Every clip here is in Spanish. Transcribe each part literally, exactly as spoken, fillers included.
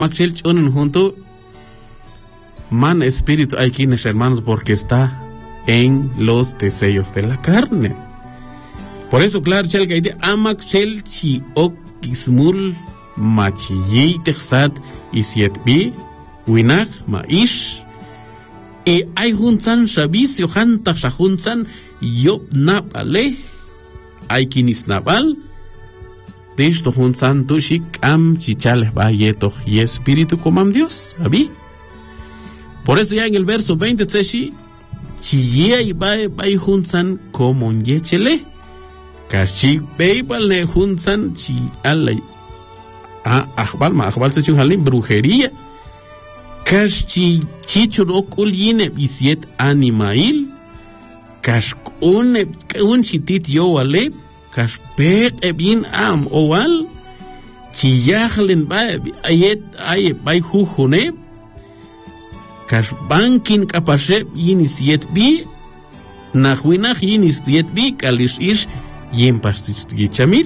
Maxel chonen junto man espíritu hay quienes hermanos porque está en los deseos de la carne. Por eso claro chel gaide amak chel chi ok ismul machiyi texat y siet bi winach maish y hay junzan shavis yohanta shahunzan yob napale hay quienes nabal de esto junzan tushik am chichales va yeto y espíritu como am Dios abi. Por eso ya en el verso veinte tseshi chiyia y va va junzan como un yechele kashik beibal ne junzan chi alay a akhbal ma akhbal se chunhalin brujería kash chi chichurok uline bisiet animail kash un un chitit yo ale kash pek ebin am owal chiyahlen ba ayet ay bay jujune kash bankin kapashe inisiet bi nahwinah inisiet bi kalish ish yem pastichamil.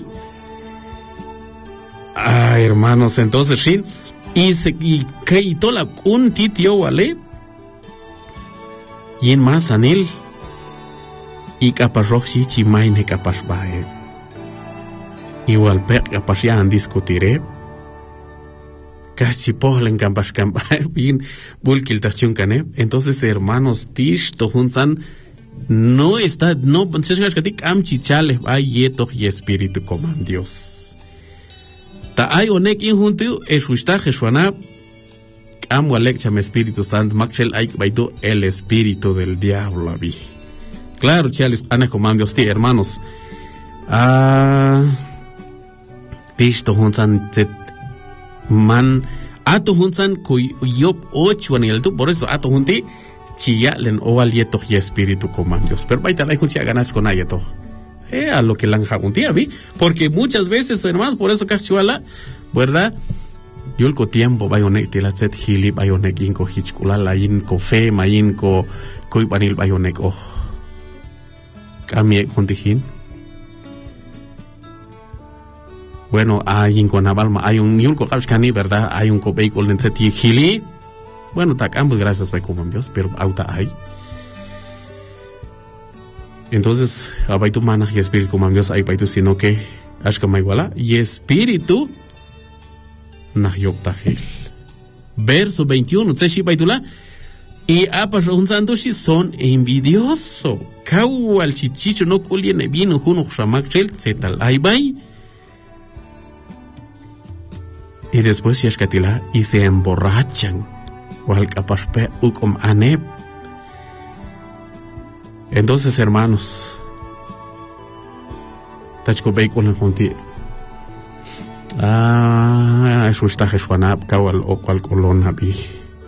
Ah, hermanos, entonces sí, y se y que tola un titio vale y en más anel y capaz roxi chimaine capaz bae igual per capaz ya en discutiré casi pohlen capaz campae bien bulkil tachun cane. Entonces hermanos tish tohunsan no está no se que tic am chichales va yeto y espíritu como Dios. Ta ay onek in junto es usta Jesuana am walek cham Espíritu Santo maxel ay baido el espíritu del diablo abi. Claro, chales ana comandos ti hermanos. Ah visto hunsan tet man ato hunsan ko yob ocho en el tu por eso ato hunti chilla len oval yeto y espíritu comandos. Pero baita la juntia ganas con ayeto. Eh, a lo que la han día vi, porque muchas veces hermanos por eso cachuala, ¿verdad? Yo el tiempo bayonek de la set hili bayonek inco hichkula la inco fe mayin ko koi banil bayonek oh kami kontihin. Bueno, hay inco naval hay un yulco kani, ¿verdad? Hay un vehículo en set hili. Bueno, tak ambos gracias by como Dios, pero auta hay. Entonces, abaitu mana y espíritu como Dios hay baitu sino que ashkama iguala y espíritu nahyoptahil. Verso veintiuno, tseshi baitula y apas un sandushi son envidioso. Kau al chichicho no kuliene vino juno shamakchel zetal aibai. Y después yashkatila y se emborrachan. Wal kapaspe ukom aneb. Entonces, hermanos, tachko beikol en junti. Ah, eso está Jesuanab, kawal o cual colon habi.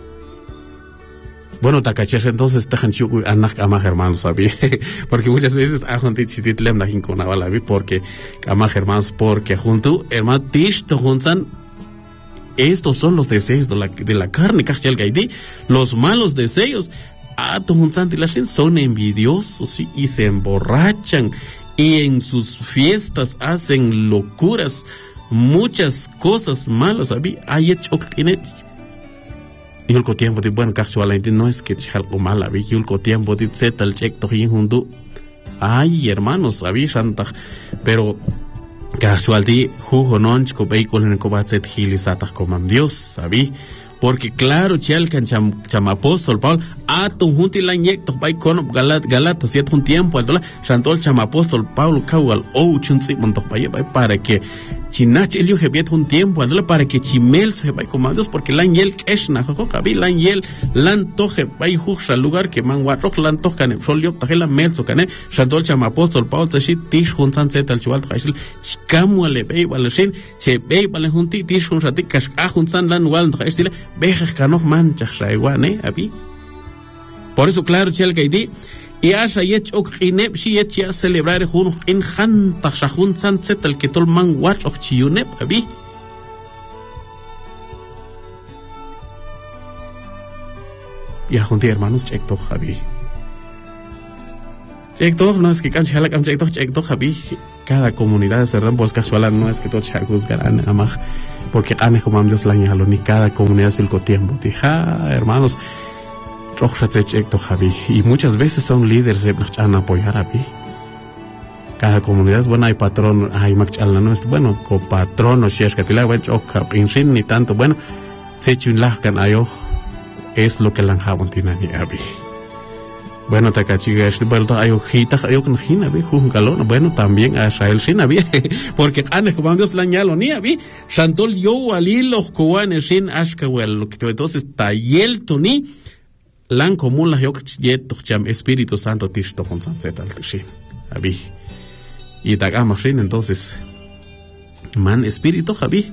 Bueno, takaches entonces tajan chuku anak amaj hermanos habi, porque muchas veces a junti chitit lem na hinkonawal habi, porque amaj hermanos, porque junto hermano tish to junsan. Estos son los deseos de la, de la carne, kachel gaidi, los malos deseos. Ah, son envidiosos y se emborrachan y en sus fiestas hacen locuras, muchas cosas malas. Hay hecho que y el tiempo de bueno casualmente no es que algo mal había y el tiempo de zetal check to junto. Ay, hermanos, había santa, pero casualmente jugo non chico vehículo en el cobatzet gilisatas como Dios, sabí. Porque claro, chalcan cham, cham apóstol Pablo, ato junti la nyecto bay con galat galata siete un tiempo altola, chantol cham apóstol Pablo kawal o chunsi monto bay para que chinach elio jebiet un tiempo altola para que chimel se bay comandos porque la nyel keshna jo kabi la nyel lan toje bay juxa lugar que man watrok lan tojan solio tajela melso kane chantol cham apóstol Pablo tshi tish hunsan setal chual tashil chikamu le bay balshin che bay bal junti tish hun ratik kash a hunsan lan wal tashil vejas canof manchas raiwane abi. Por eso claro chel gaidi y asha yech ok inep shi yech ya celebrar jun in han tashahun san setal que tol man watch ok chiunep abi. Ya junti hermanos check to abi. Check to no es que cancha la cam check to check to abi. cada comunidad se ran pues casual no es que todo se juzgarán amaj porque ane como Dios la ñalo ni cada comunidad es el tiempo dija hermanos y muchas veces son líderes que nos han apoyar a mí. Cada comunidad es buena, hay patrón, hay machalna no es bueno, co patrón o si es que te la voy a pinchín ni tanto bueno, se chun lajkan ayo es lo que la han tinani a mí. Bueno, te cachiga es verdad, ayo hita, ayo con hina, vi, jun calor, bueno, también a Israel sin vi, porque ane como Dios la ñalo ni a vi, Shantol yo alil los cubanes sin ashkawel, lo que entonces tayel tu ni lan común la yok yet cham Espíritu Santo tish to con sanzeta al tishin, a vi. Y tagama shin entonces, man Espíritu javi.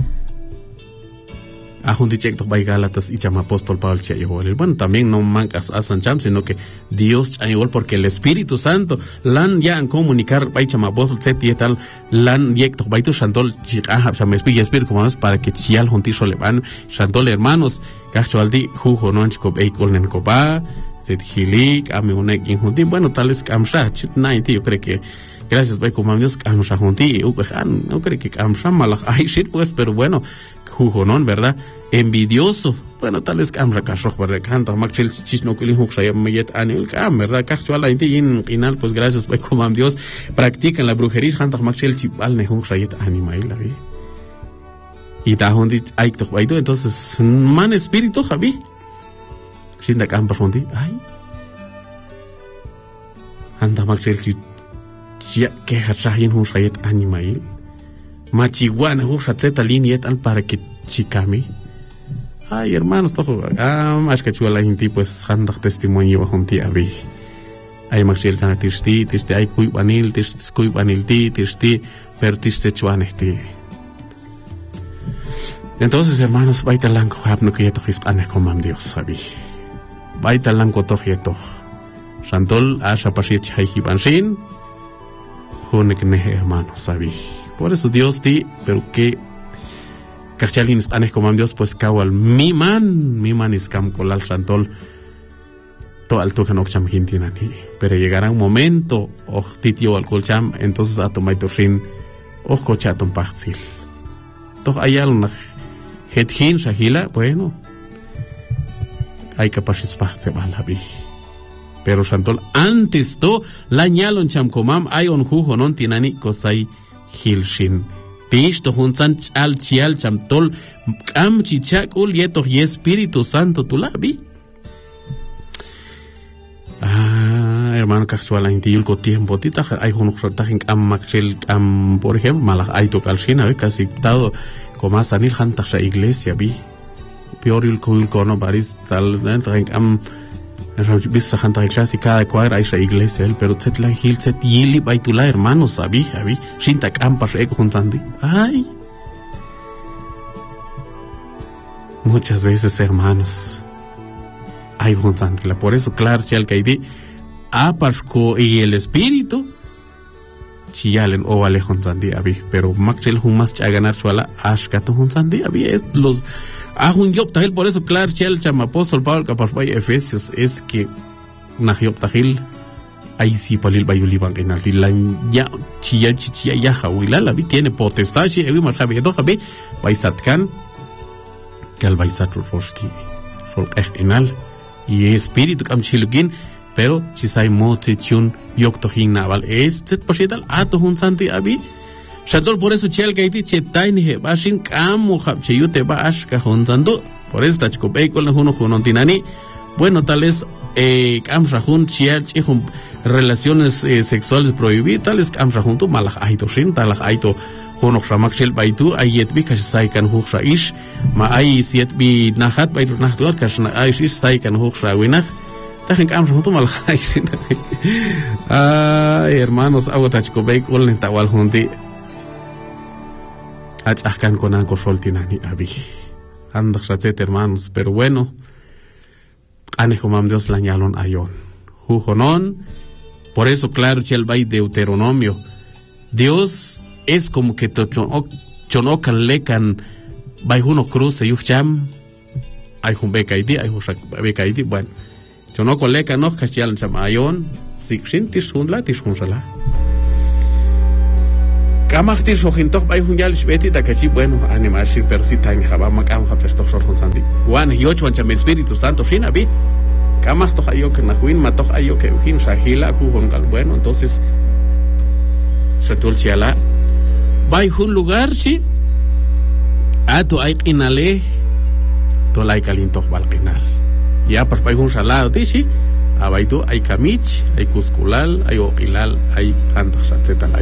A un dichek to by Gálatas y chama apóstol Pablo Chayol. Bueno, también no mancas a San Cham, sino que Dios Chayol, porque el Espíritu Santo lan ya en comunicar by chama apóstol set y tal lan yek to by to Shantol chikah chama Espíritu como es para que chial juntiso le van Shantol hermanos cachualdi jujo non chiko beikol nen koba set hilik ame unek in junti bueno tales kamsha chit ninety yo creo que gracias by como Dios kamsha junti upehan no creo que kamsha malach ay shit pues pero bueno jujonón, ¿verdad? Envidioso. Bueno, tal vez camra cachorro, ¿verdad? Canta, machel chichno que le juxa ya me yet anil cam, ¿verdad? Cachual la inti in final, pues gracias, pues como Dios practican la brujería, canta machel chipal ne juxa yet animal, la vi. Y ta hondi hay to baito, entonces man espíritu javi. Shinda cam profundi, ay. Anda machel chip ya que hachahin juxa yet animal. Machiguana, juxa zeta liniet al para que chicami. Ay, hermanos, tojo, ah, más que chula inti, pues, handak testimonio bajo un tía vi. Ay, machil tan tisti, tisti, ay, cuy vanil, tisti, cuy vanil ti, tisti, per tisti chuanesti. Entonces, hermanos, baita lanco, hapno que yeto histane como Dios, sabi. Baita lanco tojeto. Shantol, asha pasiet chayhi banshin, junek nehe, hermanos, sabi. Por eso Dios di, pero que Kachalin están como Dios, pues kawal mi man, mi man es cam colal Shantol, to al tujan okcham hintinani. Pero llegará un momento, oh titio al colcham, entonces a tomar toshin, oh cochaton pachil. To hay algo hethin shahila, bueno, hay capaces pachse malabi. Pero Shantol, antes to, la ñalon cham comam, hay un jujo non tinani cosai. Hilshin. Pisto junzan al chial chamtol am chichak ul yeto y Espíritu Santo tulabi. Ah, hermano casual intiul ko tiempo tita hay hunuk tahin am maxel am por ejemplo malak ay to kalshina casi todo como sanil hantasha iglesia bi. Pioril ko ko no baris tal tahin am bis sa hanta clase cada cuadra hay iglesia pero set la hil set yili baitula hermanos sabi sabi shinta campas eko juntandi ay muchas veces hermanos hay juntandi por eso claro chal kaidi apasco y el espíritu chialen o vale juntandi abi pero maxel humas cha ganar suala ashkato juntandi abi es los Ah, un yob tajil, por eso, claro, chel, chama apóstol Pablo, capaz vaya Efesios, es que, na yob tajil, ahí sí, palil bayuli van en alti, la ya, chia, chia, ya, jawila, la vi, tiene potestad, si, ewi, marjabe, do, jabe, baisatkan, que al baisat rosti, sol, ejinal, y espíritu, cam chilugin, pero, chisay mote, chun, yok tojin, naval, es, set, pasietal, ato, hun santi, abi, Shantol por eso chel gaiti chetay ni he bashin kamu hap cheyute bash ka honzando por eso tachko beikol na huno hunon tinani bueno tal vez eh kam shahun chial chihum relaciones eh, sexuales prohibidas tales kam shahun tu malach aito shin talach aito huno shamak shel baitu ayet bi kash sai kan huk shaish ma ay siet bi nahat baitu nahtuat kash na ay shish sai kan huk shawinach tahin kam shahun tu malach aishin ay hermanos awo tachko beikol ni tawal hundi Achkan con anco soltinani abi. Andak racet hermanos, pero bueno. Anejomam Dios la ñalon ayon. Jujonon. Por eso, claro, chel bay Deuteronomio. Dios es como que chonokan lekan bay uno cruce yucham. Hay un becaidi, hay un becaidi. Bueno, chonoko lekan no cachialan cham ayon. Sikshin tishun la tishun sala. Kamachti Shojintok by Hunyal Shbeti, Takachi, bueno, animashi, pero si time Habama Kamha Festo Shorhonsandi. One Yoch and Cham Espíritu Santo Shinabi. Kamachto Hayok Nahuin, Matok Ayok, Hin Shahila, Kuhongal, bueno, entonces Shatul Chiala. By un lugar, sí. A tu hay inale, to like alintok balkinal. Ya, pues by un salado, sí. Abaitu hay camich, hay cusculal, hay oquilal, hay hantas, etcétera.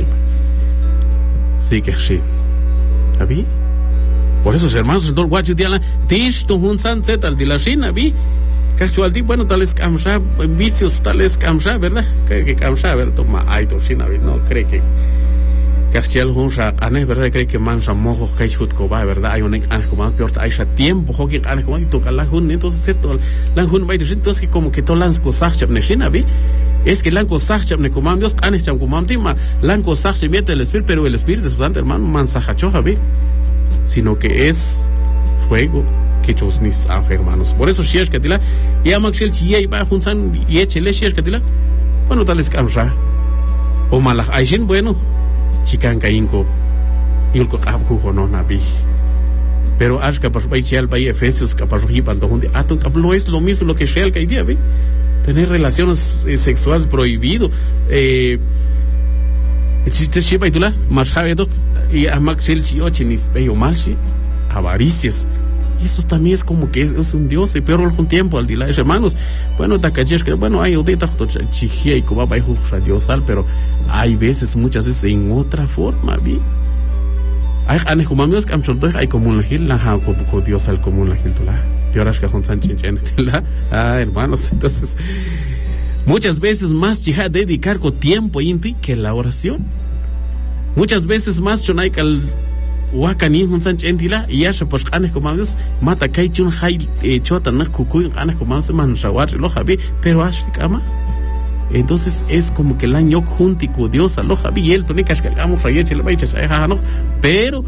Sí que sí. ¿Sabí? Por eso, hermanos, en todo el guacho de la tish, tu hunsan, etcétera, de la China, vi. Casualmente, bueno, tal es camsha, vicios, tal es camsha, ¿verdad? Cree que camsha, ¿verdad? Toma, ay, tu China, no cree que. Cachel hunsa, ane, ¿verdad? Cree que mansa mojo, que es jutcoba, ¿verdad? Hay un ane como peor, hay ya tiempo, hockey, ane como toca la hun, entonces, esto, la hun va a decir, entonces, como que todo lansko sachap, ne China, vi. Es que lanko sachap, ne comam Dios, ane cham comam tima, lanko sachap, miete el espíritu, pero el espíritu santo, hermano, man sachachoja, vi. Sino que es fuego que chosnis a hermanos. Por eso, Shiesh Katila, y a Maxel Chie, y va junsan, y échele Shiesh Katila, bueno, tal es camsha. O malach, aishin, bueno. Chican caínco yulco capco no nabi pero ash capaz vai chel vai Efesios capaz riban donde aton caplo es lo mismo lo que shel que día ve tener relaciones eh, sexuales prohibido eh chiste chiba y tula más javedo y a maxel chiochinis veo malshi avaricias y eso también es como que es, es un dios y peor algún tiempo al día hermanos bueno tacachesh que bueno hay odita chijia y como va a diosal pero hay veces muchas veces en otra forma vi hay ane como amigos que amshordo hay como la gil la ha como diosal como la gil tula peor que con san chinchen tula ah hermanos entonces muchas veces más chija dedicar con tiempo inti que la oración muchas veces más chonai kal wakani hun san chentila y ya se pues ane como amigos mata kai chun hay chota na kukuy ane como amigos man shawar lo javi pero ashikama. Entonces es como que el año juntico Dios aloja y él tone cascalgamos rayeche le vaicha no pero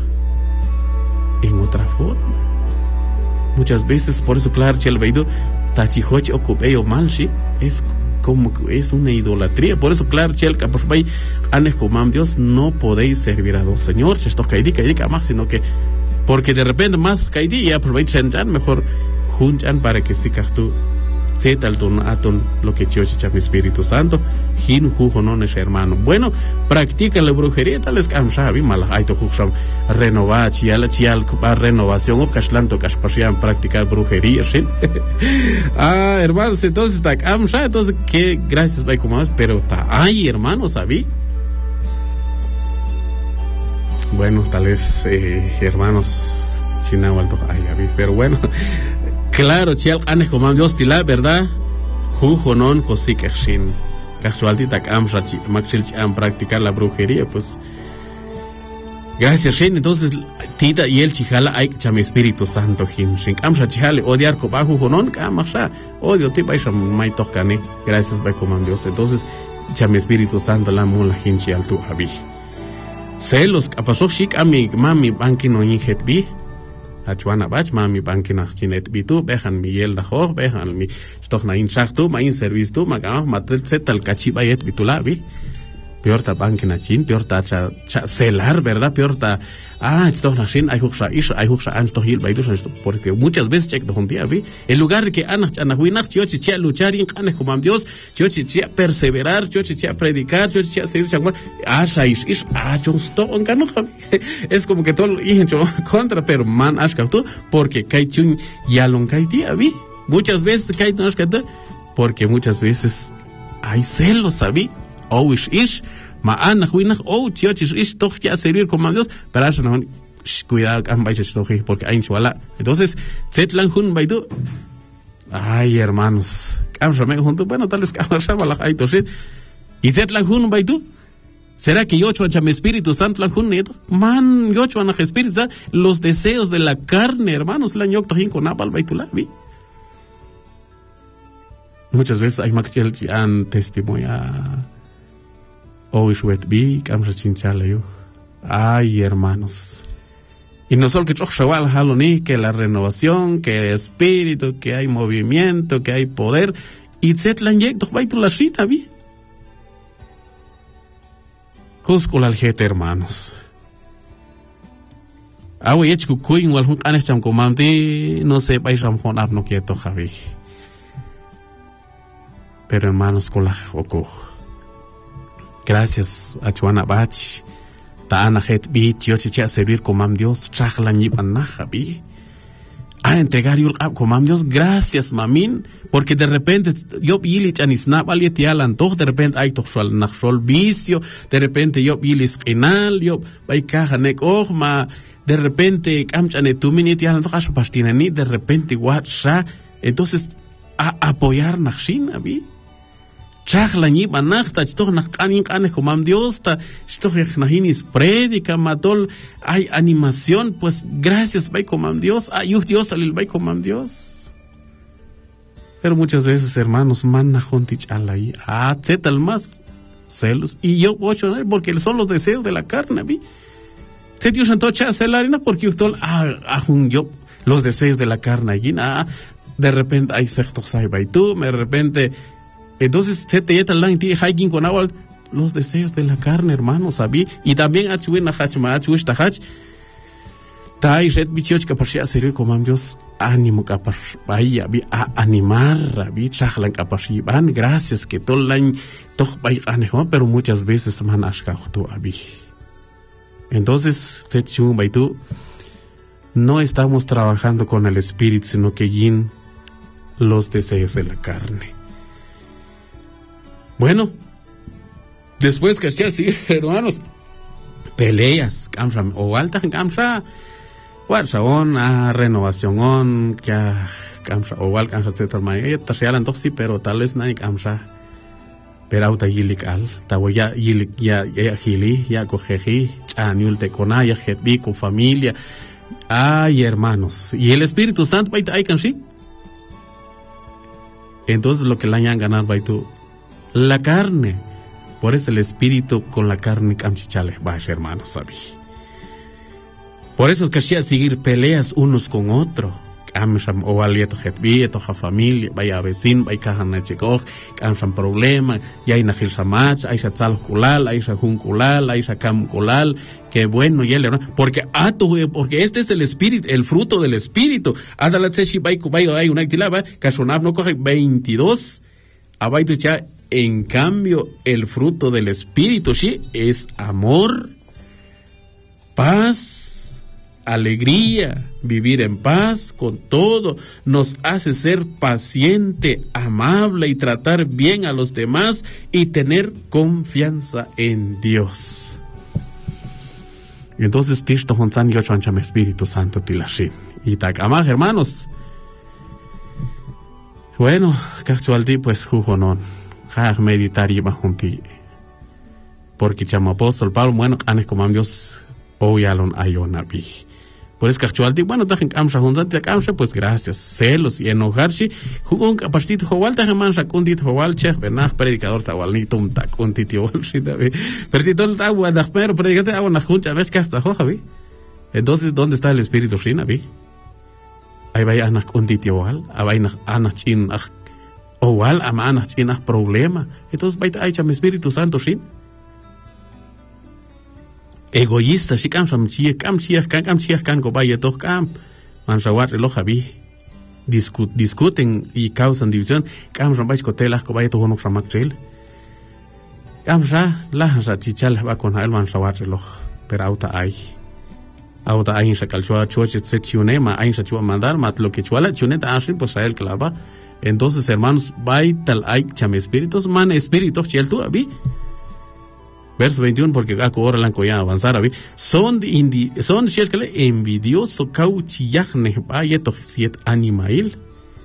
en otra forma muchas veces por eso claro chel veido tachihoche ocupeo malshi es como que es una idolatría por eso claro chel que por vai anes como Dios no podéis servir a dos señor esto caidi caidi más sino que porque de repente más caidi ya por vai chenjan mejor junchan para que si tú tal ton aton lo que Dios echa mi Espíritu Santo hin jujo no es hermano bueno practica la brujería tal es camshabi malay to juxam renovar chiala chial para renovación o cashlanto cashpasian practicar brujería sí ah hermanos entonces está camsha entonces que gracias vai como más pero está ay hermanos sabí bueno tal vez eh, hermanos chinahualto ay pero bueno claro, chial ane como Dios tila, ¿verdad? Jujo non cosikershin. Casualti tak amsha maxil am practicar la brujería, pues. Gracias, Shin. Entonces, tita y el chijala hay cham Espíritu Santo hin. Shin amsha chijale odiar ko bajo non kamasha. Odio ti baisha mai tokane. Gracias vai como Dios. Entonces, cham Espíritu Santo la mula hin chial tu abi. Celos kapasok shik ami mami banki no injet bi. Achuana bach mami banki nach chinet bitu behan mi yel da hoch behan mi stoch na in schachtu ma in service tu ma ga matel setal kachi bayet bitulabi peor ta banki na chin peor ta cha, cha celar verdad peor ta ah stoch na chin ay huxa ish ay huxa an stoch hil baydu porque muchas veces check do hundia vi en lugar que anach ana huinach chiochi chia luchar in ane como Dios chiochi chia perseverar chiochi chia predicar chiochi chia seguir changwa ah ish ish ah chon sto on gano es como que todo hijo contra pero man ashka tú porque kai chun yalon kai dia vi muchas veces kai no ashka porque muchas veces hay celos sabi o ish ish ma ana huinach o chiochi ish toch ya servir como Dios pero eso no cuidado kan vais esto porque hay chuala entonces zetlan hun baidu ay hermanos kam shame junto bueno tal vez kam shama la hay toshit y zetlan hun baidu será que yo cham Espíritu Santo la hun neto man yo cham Espíritu Santo los deseos de la carne hermanos la nyok tohin con apal baitula vi muchas veces hay makchel an testimonia o ishwet bi kam shachinchale yo ay hermanos. Y no solo que Shawal Haloni, que la renovación, que el espíritu, que hay movimiento, que hay poder. Y Zetlan Yek, doch baitu la shita, vi. Cuscul al jete, hermanos. Awe ech ku kuin wal hun kanes cham komamti no sé bai ram hon ap no quieto Javi. Pero hermanos kola oko. Gracias a Chuana Bach. Ta ana het bit yo chicha servir komam Dios trajla ni panna Javi. A entregar yul ap komam Dios, gracias mamin, porque de repente yo yili chanisna vali tialan toch de repente hay toch sol nachol vicio, de repente yo yilis qinal yo bai caja nek oh ma de repente camchane tu miniti al tocaso pastina ni de repente guacha entonces a apoyar nachin abi chajla ni banachta chto nach kanin kane komam Dios ta chto nahinis predica matol hay animación pues gracias bai komam Dios ay Dios alil bai komam Dios. Pero muchas veces hermanos manna jontich alai ah zetal más celos y yo ocho porque son los deseos de la carne abi. Se Dios antocha hacer la harina porque usted ah ah yo los deseos de la carne allí ah de repente hay ciertos sai by tú de repente entonces se te yeta la inti hiking con agua los deseos de la carne hermanos sabí y también a chuin na hachma chush ta hach tai red bichioch que pasia servir como Dios ánimo capaz vaya bi a animar bi chahlan capaz van gracias que tolan toch bay anejo pero muchas veces manashka tu abi. Entonces, no estamos trabajando con el espíritu, sino que yin los deseos de la carne. Bueno, después que así, hermanos, peleas, camsham o alta camsha, guardaón a renovación on, que camsha o al camsha etcétera, ya te realan sí, pero tal vez no hay camsha. Pero auta yilik al, tawo ya yilik ya ya hili, ya cojeji, aniul te conaya, jetbi con familia, ay hermanos, y el Espíritu Santo va a ir sí. Entonces lo que le hayan ganar va tú, la carne, por eso el Espíritu con la carne camchichale, va hermanos, sabi. Por eso es que hay seguir peleas unos con otros. Amsham o alieto jetbi, eto ha familia, vaya vecino, vaya caja na chicoj, amsham problema, ya hay najil samach, hay shatzal kulal, hay shahun kulal, hay shakam kulal, que bueno, ya le porque ato, porque este es el espíritu, el fruto del espíritu. Adalatseshi vaya vaya hay una actilaba, kashonab no coge veintidós, abaitu cha, en cambio el fruto del espíritu sí es amor, paz, alegría, vivir en paz con todo, nos hace ser paciente, amable y tratar bien a los demás y tener confianza en Dios. Entonces, Tishto Honsan Yochuancham Espíritu Santo Tilashin. Y Takamaj, hermanos. Bueno, Cachualdi, pues, Jujonon. Jaj meditar y bajunti. Porque Chamo Apóstol Pablo, bueno, Anes como Dios, Oyalon Ayonabi. Por eso que bueno, tajen camsha honzante camsha, pues gracias, celos y enojarse, jugón capastito jowal tajen mancha kundit jowal chech benach predicador tawalnito un ta kundit yowal shidabe. Perditol tawa nach pero predicate agua nach juncha ves que hasta jojabi. Entonces, ¿dónde está el espíritu shinabi? Ahí vaya anach kundit yowal, ahí nach anach chin ach owal ama anach chin ach problema. Entonces, vaya ahí cham Espíritu Santo shin. Egoísta, si cam sam chia, cam chia, cam cam chia, cam cobaya toch cam, manshawat lo javi, discut discuten y causan división, cam sam bach cotelas cobaya toch no framatrel, cam sa la sa chichal va con el manshawat lo, pero auta ay, auta ay sa calchua chuach se chune ma ay sa chua mandar mat lo que chuala chuneta ashin pues a él clava, entonces hermanos vai tal ay cham espíritus man espíritus chiel tu abi. Verso veintiuno, porque acá ahora la han ya avanzar, ¿vi? Son indi, son ciercale envidioso cauchillajne, vaya to siet animail.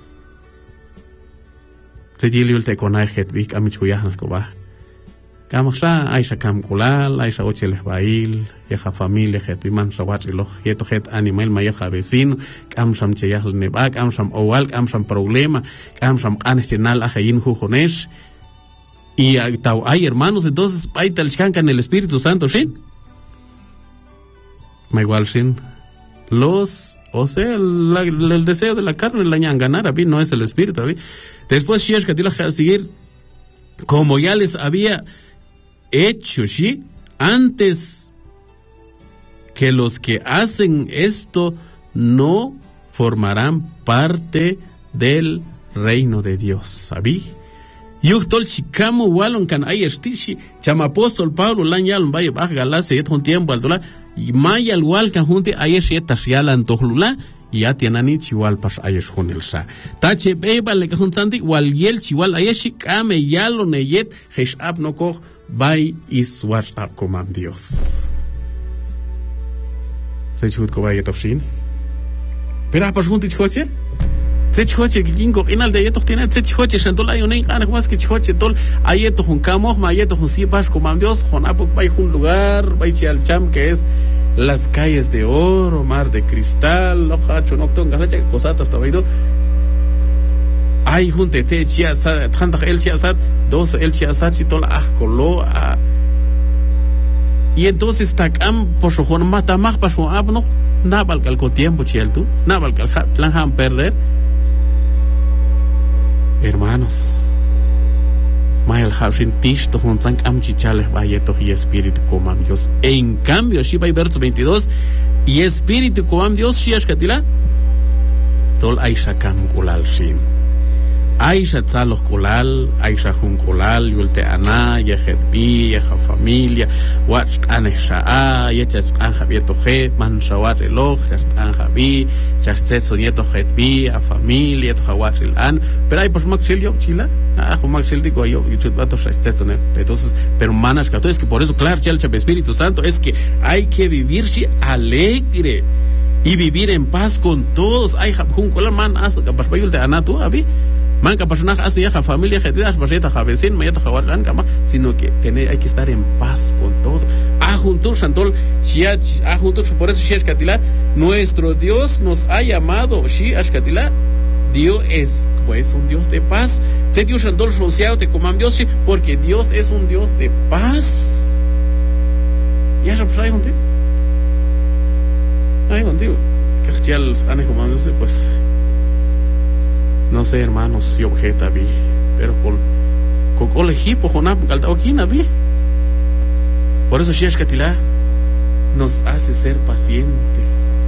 Te dilul te con ajet, vi, amichuyajan, coba. Kamasha, aisha camculal, aisha ocheles bail, yaja familia, jet, vi man shawachilo, yeto jet animal, mayaja vecino, kamsham cheyajl nebak, kamsham owal, kamsham problema, kamsham anestenal, ajayin jujonesh. Y hay hermanos, entonces hay talchcanca en el Espíritu Santo, ¿sí? Me igual, ¿sí? Los, o sea, la, el, el deseo de la carne la ñan ganar, a mí no es el Espíritu, a mí. Después, Shiesh, que te lo a seguir, como ya les había hecho, ¿sí? Antes que los que hacen esto no formarán parte del reino de Dios. ¿Sabí? Yuhtol chicamo walon kan ay estishi chama apóstol Pablo lan yalon vaya baja galase yet un tiempo altola y maya al wal kan junte ay esietas yalan tohlula y ya tienani chiwal pas ay esjonel sa tache beba le kan santi wal yel chiwal ay shikame yalon yet hesh ab no ko bay is wat ab komam Dios. Se chut ko vaya toshin. Pero pas junte choche? Se choche que kingo inal de yeto tiene se choche shantola yo nei kana más que choche tol ayeto jun kamo mayeto jun si pas komam Dios jun apo bay jun lugar bay chial cham que es las calles de oro, mar de cristal, oja chonocto ngasacha cosas hasta baydo. Ay junte te chia sa tanta el chia sa dos el chia sa chitol ah colo a y entonces takam por su jun mata más pas jun abno nabal calco tiempo chiel tú nabal cal plan han perder. Hermanos, Mayal Hafshin Tish to Hunzank Amchichales Bayeto y Espíritu Comam Dios. En cambio, Shibai verso veintidós, y Espíritu Comam Dios, Shiash Katila, Tol Aisha Kam Kulal Shin. Aisha Tzaloch Kulal, Aisha Hun Kulal, Yulte Ana, Yehetbi, Yeha Familia, Watch Anesha, Yechach Anja Vietoje, Manshawat Eloch, Chast Anja Bi, Chastetso Nieto Hetbi, a Familia, Tohawachil An, pero hay por Maxil yo, Chila, ah, Maxil digo yo, Yuchutbato Chastetso, entonces, pero manas, es que por eso, claro, Chalcha Espíritu Santo, es que hay que vivir alegre y vivir en paz con todos. Ay, Hun Kulal, man, hasta que para Yulte Ana, tú, Abi. Manca personaje hace ya familia getidas paseta javecin mayata jawarran kama sino que tener hay que estar en paz con todo a juntos santol shia a juntos por eso shia katila nuestro Dios nos ha llamado shia katila Dios es pues un Dios de paz se Dios santol social te coman Dios porque Dios es un Dios de paz ya se trae contigo ay contigo que ya los han comandos pues no sé, hermanos, si objeta vi, pero con con colegipo con galtaoquina vi. Por eso Shesh Katila nos hace ser paciente,